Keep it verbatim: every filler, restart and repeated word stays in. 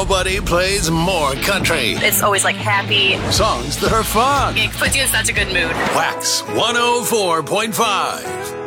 Nobody plays more country. It's always like happy. Songs that are fun. It puts you in such a good mood. Wax one oh four point five.